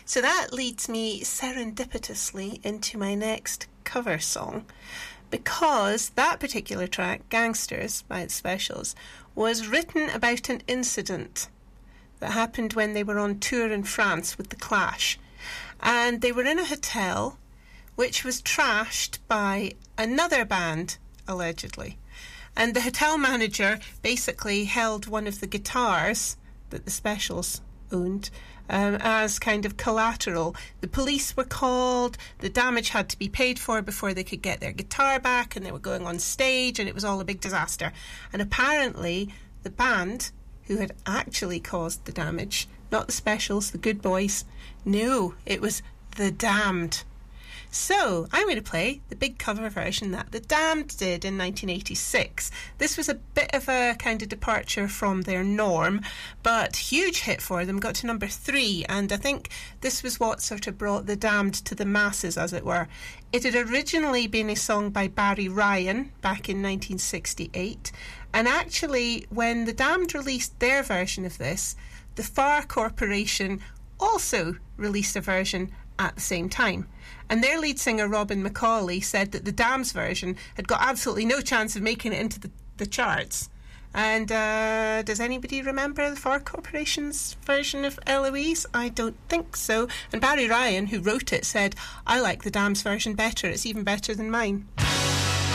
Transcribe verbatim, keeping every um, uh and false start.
So that leads me serendipitously into my next cover song, because that particular track, Gangsters by the Specials, was written about an incident that happened when they were on tour in France with The Clash. And they were in a hotel which was trashed by another band, allegedly. And the hotel manager basically held one of the guitars that the Specials owned um, as kind of collateral. The police were called, the damage had to be paid for before they could get their guitar back, and they were going on stage, and it was all a big disaster. And apparently the band who had actually caused the damage, not the Specials, the good boys, no, it was The Damned. So I'm going to play the big cover version that The Damned did in nineteen eighty-six. This was a bit of a kind of departure from their norm, but huge hit for them, got to number three, and I think this was what sort of brought The Damned to the masses, as it were. It had originally been a song by Barry Ryan back in nineteen sixty-eight, and actually when The Damned released their version of this, the Far Corporation also released a version at the same time. And their lead singer, Robin McAuley, said that the Damned's version had got absolutely no chance of making it into the, the charts. And uh, does anybody remember the Far Corporation's version of Eloise? I don't think so. And Barry Ryan, who wrote it, said, I like the Damned's version better. It's even better than mine.